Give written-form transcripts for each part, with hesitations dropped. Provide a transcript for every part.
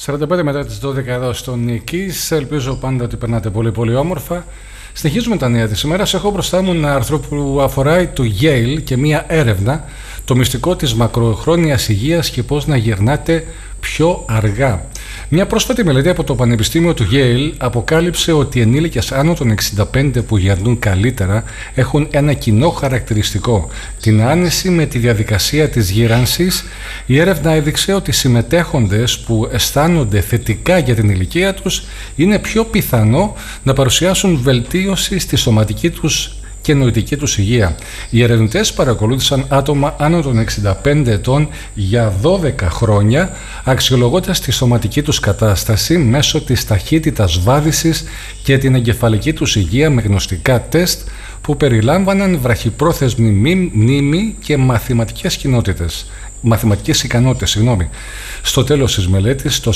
45 μετά τις 12 εδώ στον Νικής. Ελπίζω πάντα ότι περνάτε πολύ πολύ όμορφα. Συνεχίζουμε τα νέα της ημέρας. Έχω μπροστά μου ένα άρθρο που αφορά το Yale και μία έρευνα, το μυστικό της μακροχρόνιας υγείας και πώς να γερνάτε πιο αργά. Μια πρόσφατη μελέτη από το Πανεπιστήμιο του Yale αποκάλυψε ότι οι ενήλικες άνω των 65 που γερνούν καλύτερα έχουν ένα κοινό χαρακτηριστικό, την άνεση με τη διαδικασία της γύρανσης. Η έρευνα έδειξε ότι οι συμμετέχοντες που αισθάνονται θετικά για την ηλικία τους είναι πιο πιθανό να παρουσιάσουν βελτίωση στη σωματική τους και νοητική τους υγεία. Οι ερευνητές παρακολούθησαν άτομα άνω των 65 ετών για 12 χρόνια, αξιολογώντας τη σωματική τους κατάσταση μέσω της ταχύτητας βάδησης και την εγκεφαλική τους υγεία με γνωστικά τεστ που περιλάμβαναν βραχυπρόθεσμη μνήμη και μαθηματικές ικανότητες. Στο τέλος της μελέτης, το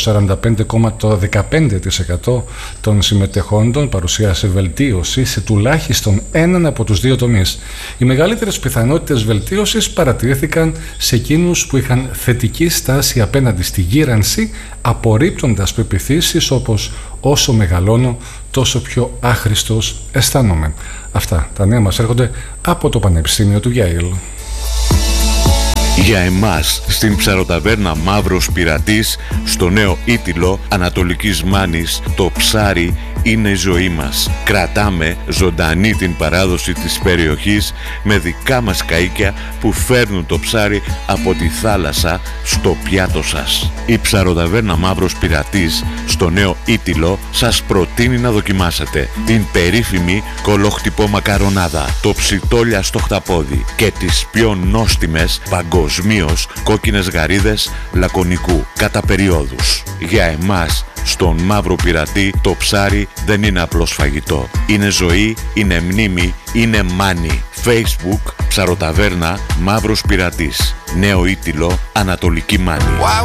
45,15% των συμμετεχόντων παρουσίασε βελτίωση σε τουλάχιστον έναν από τους δύο τομείς. Οι μεγαλύτερες πιθανότητες βελτίωσης παρατηρήθηκαν σε εκείνους που είχαν θετική στάση απέναντι στη γύρανση, απορρίπτοντας πεποιθήσεις όπως «όσο μεγαλώνω, τόσο πιο άχρηστος αισθάνομαι». Αυτά τα νέα μας έρχονται από το Πανεπιστήμιο του Yale. Για εμάς, στην ψαροταβέρνα Μαύρος Πειρατής, στο νέο Ήτυλο Ανατολικής Μάνης, το ψάρι είναι η ζωή μας. Κρατάμε ζωντανή την παράδοση της περιοχής με δικά μας καΐκια που φέρνουν το ψάρι από τη θάλασσα στο πιάτο σας. Η ψαροταβέρνα Μαύρος Πειρατής, στο νέο Ήτυλο, σας προτείνει να δοκιμάσετε την περίφημη κολοχτυπό μακαρονάδα, το ψιτόλια στο χταπόδι και τις πιο νόστιμες παγκοσμίως κόκκινες γαρίδες λακωνικού κατά περιόδους. Για εμάς, στον Μαύρο Πειρατή, το ψάρι δεν είναι απλώς φαγητό. Είναι ζωή, είναι μνήμη, είναι μάνι. Facebook, ψαροταβέρνα Μαύρος Πειρατής, νέο Ήτυλο Ανατολική Μάνη.